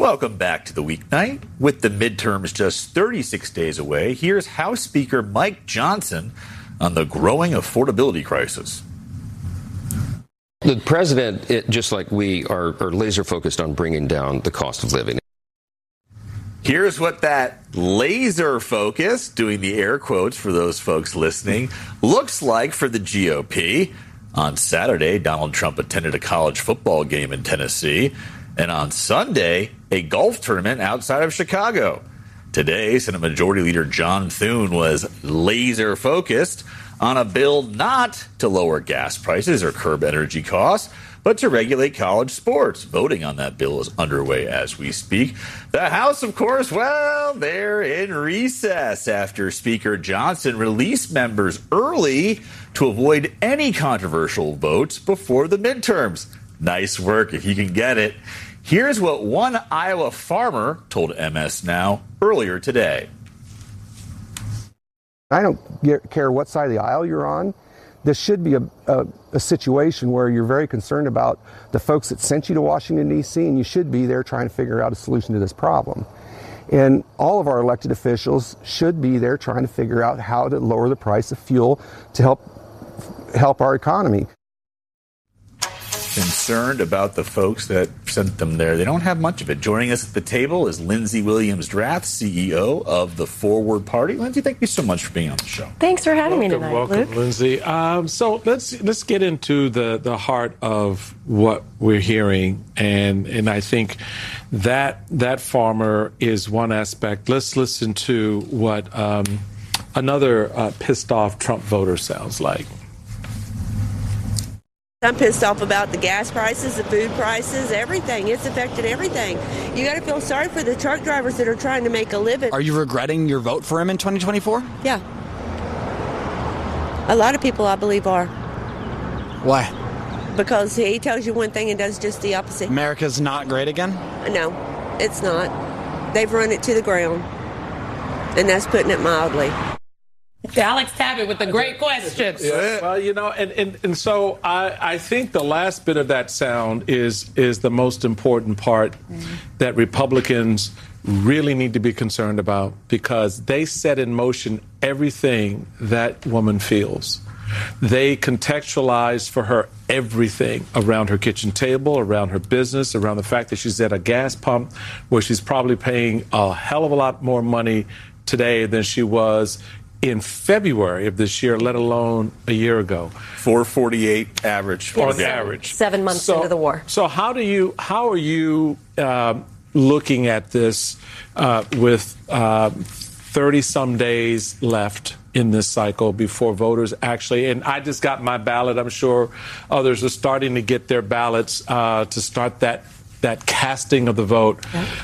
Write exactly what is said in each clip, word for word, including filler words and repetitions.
Welcome back to the weeknight. With the midterms just thirty-six days away, here's House Speaker Mike Johnson on the growing affordability crisis. The president, it, just like we, are, are laser focused on bringing down the cost of living. Here's what that laser focus, doing the air quotes for those folks listening, looks like for the G O P. On Saturday, Donald Trump attended a college football game in Tennessee. And on Sunday, a golf tournament outside of Chicago. Today, Senate Majority Leader John Thune was laser focused on a bill not to lower gas prices or curb energy costs, but to regulate college sports. Voting on that bill is underway as we speak. The House, of course, well, they're in recess after Speaker Johnson released members early to avoid any controversial votes before the midterms. Nice work if you can get it. Here's what one Iowa farmer told M S Now earlier today. I don't get, care what side of the aisle you're on. This should be a, a, a situation where you're very concerned about the folks that sent you to Washington, D C, and you should be there trying to figure out a solution to this problem. And all of our elected officials should be there trying to figure out how to lower the price of fuel to help help our economy. Concerned about the folks that sent them there. They don't have much of it. Joining us at the table is Lindsey Williams-Drath, C E O of the Forward Party. Lindsey, thank you so much for being on the show. Thanks for having welcome, me tonight, welcome, Luke. Lindsey. Um, so let's let's get into the, the heart of what we're hearing, and and I think that that farmer is one aspect. Let's listen to what um, another uh, pissed off Trump voter sounds like. I'm pissed off about the gas prices, the food prices, everything. It's affected everything. You got to feel sorry for the truck drivers that are trying to make a living. Are you regretting your vote for him in twenty twenty-four? Yeah. A lot of people, I believe, are. Why? Because he tells you one thing and does just the opposite. America's not great again? No, it's not. They've run it to the ground. And that's putting it mildly. Alex Tabbitt with the great questions. Yeah, well, you know, and, and, and so I, I think the last bit of that sound is is the most important part mm-hmm. that Republicans really need to be concerned about, because they set in motion everything that woman feels. They contextualize for her everything around her kitchen table, around her business, around the fact that she's at a gas pump where she's probably paying a hell of a lot more money today than she was in February of this year, let alone a year ago. four forty-eight average. Yes. On average. Seven months so, into the war. So how do you, how are you um, looking at this uh, with uh, thirty some days left in this cycle before voters actually, and I just got my ballot, I'm sure others are starting to get their ballots uh, to start that that casting of the vote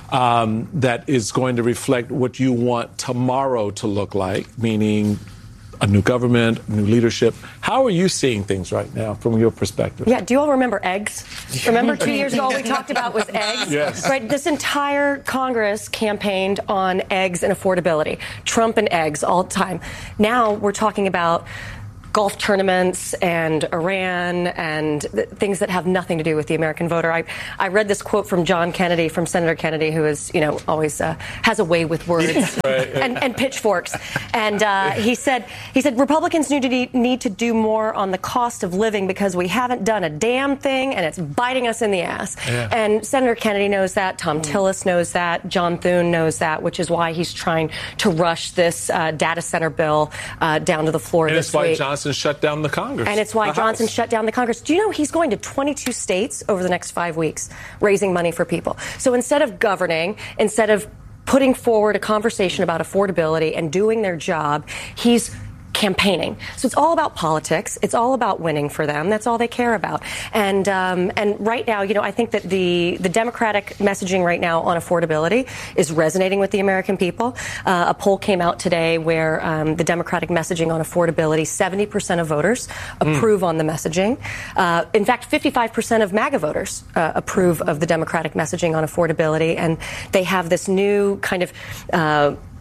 um, that is going to reflect what you want tomorrow to look like, meaning a new government, new leadership. How are you seeing things right now from your perspective? Yeah, do you all remember eggs? Remember two years ago all we talked about was eggs? Yes. Right, this entire Congress campaigned on eggs and affordability. Trump and eggs all the time. Now we're talking about golf tournaments and Iran and th- things that have nothing to do with the American voter. I, I read this quote from John Kennedy, from Senator Kennedy, who is, you know, always uh, has a way with words right. and, and pitchforks. And uh, he said, he said Republicans need to, de- need to do more on the cost of living because we haven't done a damn thing and it's biting us in the ass. Yeah. And Senator Kennedy knows that. Tom mm. Tillis knows that. John Thune knows that, which is why he's trying to rush this uh, data center bill uh, down to the floor and this it's why week. Johnson shut down the Congress. And it's why the Johnson House. shut down the Congress. Do you know he's going to twenty-two states over the next five weeks, raising money for people? So instead of governing, instead of putting forward a conversation about affordability and doing their job, he's campaigning. So it's all about politics. It's all about winning for them. That's all they care about. And um, and right now, you know, I think that the the Democratic messaging right now on affordability is resonating with the American people. Uh, a poll came out today where um, the Democratic messaging on affordability, seventy percent of voters approve mm. on the messaging. Uh, in fact, fifty-five percent of MAGA voters uh, approve of the Democratic messaging on affordability. And they have this new kind of uh,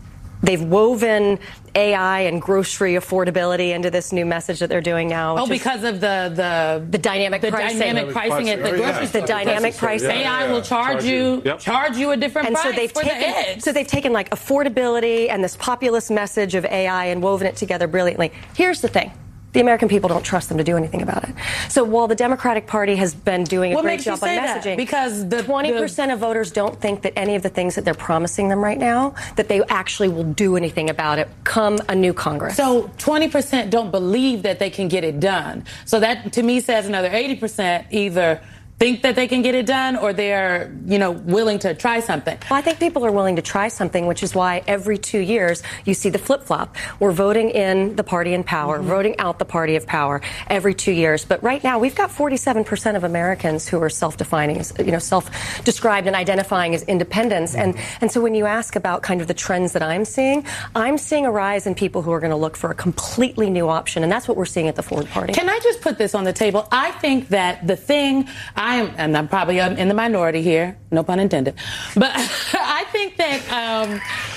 They've woven A I and grocery affordability into this new message that they're doing now. Oh, because of the the the dynamic the pricing. dynamic pricing at the Oh, grocery yeah. store. The dynamic pricing. A I will charge you Yep. charge you a different And price so they've for taken, the eggs. so they've taken like affordability and this populist message of A I and woven it together brilliantly. Here's the thing. The American people don't trust them to do anything about it. So while the Democratic Party has been doing a What great makes you job on say that? messaging, Because the twenty percent of voters don't think that any of the things that they're promising them right now, that they actually will do anything about it come a new Congress. So twenty percent don't believe that they can get it done. So that, to me, says another eighty percent either think that they can get it done or they're, you know, willing to try something. Well, I think people are willing to try something, which is why every two years you see the flip-flop. We're voting in the party in power, mm-hmm. voting out the party of power every two years. But right now we've got forty-seven percent of Americans who are self-defining, as, you know, self-described and identifying as independents. Mm-hmm. And, and so when you ask about kind of the trends that I'm seeing, I'm seeing a rise in people who are going to look for a completely new option. And that's what we're seeing at the Ford Party. Can I just put this on the table? I think that the thing I am, and I'm probably in the minority here, no pun intended, but I think that um,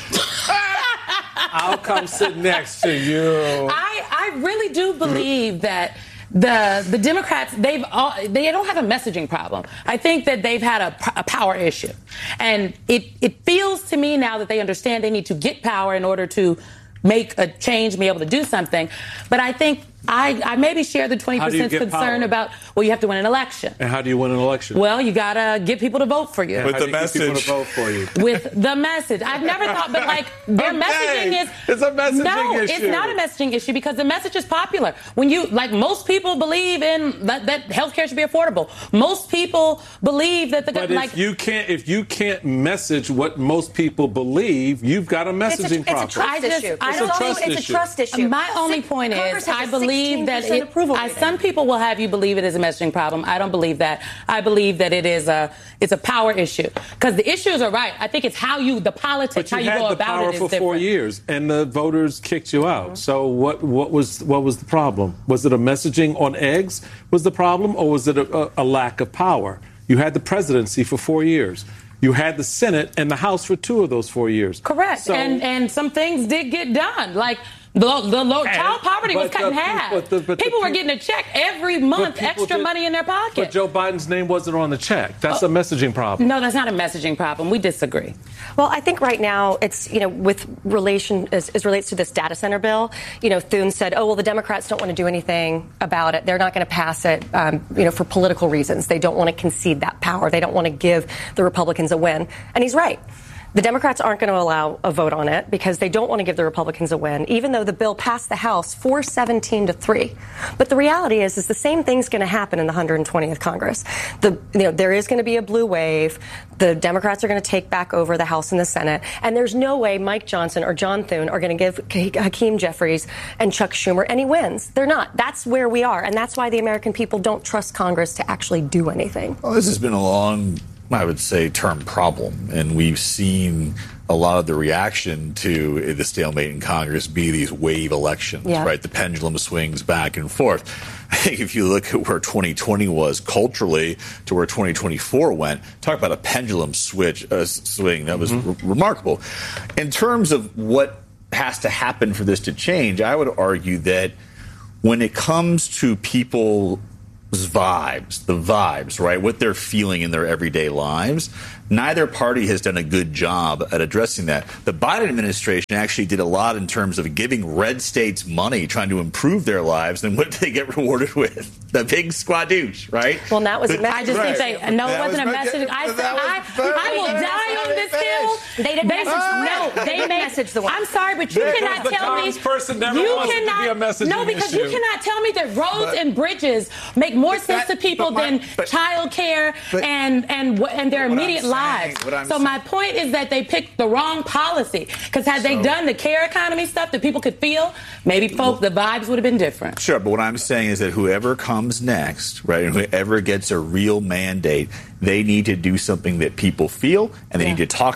I'll come sit next to you. I, I really do believe that the the Democrats, they've all, they don't have a messaging problem. I think that they've had a, a power issue, and it it feels to me now that they understand they need to get power in order to make a change, be able to do something. But I think I, I maybe share the twenty percent concern power? about, well, you have to win an election. And how do you win an election? Well, you got to get people to vote for you. With how the do you get people message. to vote for you? With the message. I've never thought, but like, their Okay. messaging is... It's a messaging no, issue. it's not a messaging issue because the message is popular. When you, like, most people believe in that, that healthcare should be affordable. Most people believe that the... But like, if you can't, if you can't message what most people believe, you've got a messaging it's a, problem. it's a trust I just- issue. I It's don't a think- it's issue. a trust issue. My only point Congress is, has I a believe that sixteen percent it, approval I, rating. some people will have you believe it is a messaging problem. I don't believe that. I believe that it is a it's a power issue because the issues are right. I think it's how you the politics, But how you you had go the about power it is for different. four years, and the voters kicked you out. So what? What was what was the problem? Was it a messaging on eggs was the problem, or was it a, a lack of power? You had the presidency for four years. You had the Senate and the House for two of those four years. Correct. So, and and some things did get done, like. The, the low, child poverty was but cut in the- half. but the- but the people were peop- getting a check every month, people extra did- money in their pocket. But Joe Biden's name wasn't on the check. That's Oh. a messaging problem. No, that's not a messaging problem. We disagree. Well, I think right now it's, you know, with relation as, as relates to this data center bill, you know, Thune said, oh, well, the Democrats don't want to do anything about it. They're not going to pass it, um, you know, for political reasons. They don't want to concede that power. They don't want to give the Republicans a win. And he's right. The Democrats aren't going to allow a vote on it because they don't want to give the Republicans a win, even though the bill passed the House four seventeen to three. But the reality is, is the same thing's going to happen in the one hundred twentieth Congress. The, you know, there is going to be a blue wave. The Democrats are going to take back over the House and the Senate. And there's no way Mike Johnson or John Thune are going to give Hakeem Jeffries and Chuck Schumer any wins. They're not. That's where we are. And that's why the American people don't trust Congress to actually do anything. Well, this has been a long, I would say, term problem, and we've seen a lot of the reaction to the stalemate in Congress be these wave elections, Yeah. right? The pendulum swings back and forth. I think if you look at where twenty twenty was culturally to where twenty twenty-four went, talk about a pendulum switch uh, swing. That was Mm-hmm. re- remarkable. In terms of what has to happen for this to change, I would argue that when it comes to people vibes, the vibes, right? What they're feeling in their everyday lives. Neither party has done a good job at addressing that. The Biden administration actually did a lot in terms of giving red states money, trying to improve their lives. And what did they get rewarded with? The big squadouche, right? Well, that was a The- message. I just Right. think they, no, it That wasn't was a message. I said, that was- I, that I will was- die on this hill. They didn't message the No, one. they didn't made, message the one. I'm sorry, but you Because cannot the tell me. congressperson never you wants it to be cannot, a messaging No, because you issue. cannot tell me that roads But- and bridges make more sense that- to people but my- than but- child care but- and, and, wh- and their What I'm immediate saying- lives. what I'm So saying- my point is that they picked the wrong policy. Because had they So- done the care economy stuff that people could feel, maybe folks, the vibes would have been different. Sure, but what I'm saying is that whoever comes next, right, and whoever gets a real mandate, they need to do something that people feel, and they Yeah. need to talk about it in a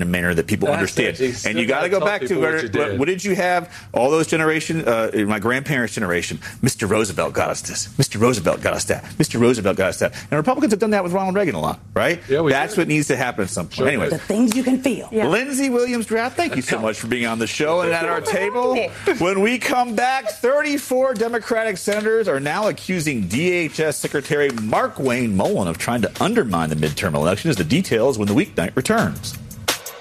a manner that people That's understand. it. And you got to go back to what, what, what, what did you have? All those generation, uh, my grandparents' generation. Mister Roosevelt got us this. Mister Roosevelt got us that. Mister Roosevelt got us that. And Republicans have done that with Ronald Reagan a lot, right? Yeah, we That's did. what needs to happen at some point. Sure. Anyway, The things you can feel. Yeah. Lindsey Williams-Draft, thank you so much for being on the show and at our table. When we come back, thirty-four Democratic senators are now accusing D H S Secretary Mark Wayne Mullen of trying to undermine the midterm elections. The details when the weeknight returns.